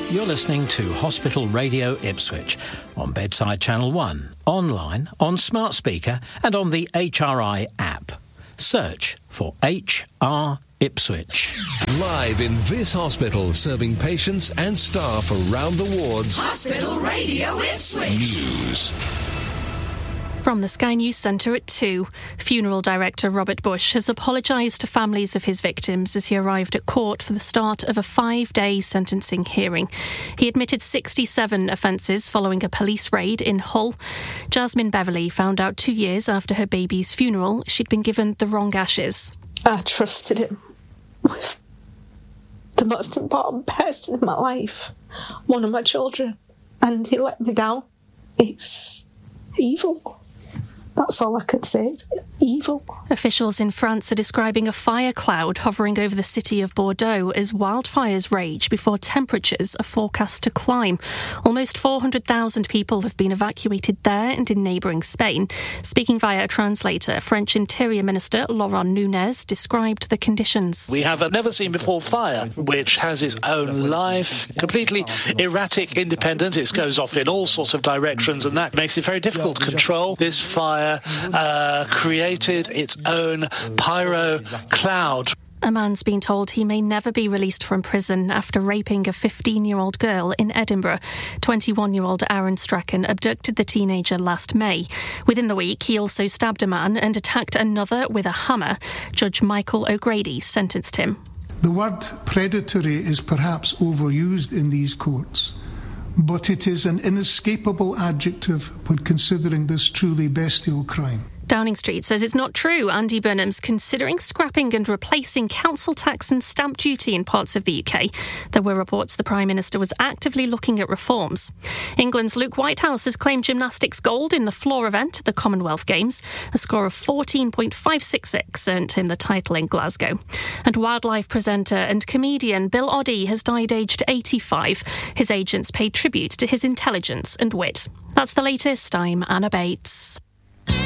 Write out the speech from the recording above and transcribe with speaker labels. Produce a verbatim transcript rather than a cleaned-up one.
Speaker 1: You're listening to Hospital Radio Ipswich on Bedside Channel one, online, on smart speaker and on the H R I app. Search for H R Ipswich.
Speaker 2: Live in this hospital, serving patients and staff around the wards.
Speaker 3: Hospital Radio Ipswich.
Speaker 2: News.
Speaker 4: From the Sky News Centre at two, funeral director Robert Bush has apologised to families of his victims as he arrived at court for the start of a five-day sentencing hearing. He admitted sixty-seven offences following a police raid in Hull. Jasmine Beverley found out two years after her baby's funeral she'd been given the wrong ashes.
Speaker 5: I trusted him with the most important person in my life, one of my children, and he let me down. It's evil. That's all I could say. It's evil.
Speaker 4: Officials in France are describing a fire cloud hovering over the city of Bordeaux as wildfires rage before temperatures are forecast to climb. Almost four hundred thousand people have been evacuated there and in neighbouring Spain. Speaking via a translator, French Interior Minister Laurent Nunez described the conditions.
Speaker 6: We have a never-seen-before fire, which has its own life, completely erratic, independent. It goes off in all sorts of directions, and that makes it very difficult to control. This fire Uh, created its own pyro cloud.
Speaker 4: A man's been told he may never be released from prison after raping a fifteen-year-old girl in Edinburgh. twenty-one-year-old Aaron Strachan abducted the teenager last May. Within the week, he also stabbed a man and attacked another with a hammer. Judge Michael O'Grady sentenced him.
Speaker 7: The word predatory is perhaps overused in these courts, but it is an inescapable adjective when considering this truly bestial crime.
Speaker 4: Downing Street says it's not true. Andy Burnham's considering scrapping and replacing council tax and stamp duty in parts of the U K. There were reports the Prime Minister was actively looking at reforms. England's Luke Whitehouse has claimed gymnastics gold in the floor event at the Commonwealth Games, a score of fourteen point five six six earned him the title in Glasgow. And wildlife presenter and comedian Bill Oddie has died aged eighty-five. His agents paid tribute to his intelligence and wit. That's the latest. I'm Anna Bates.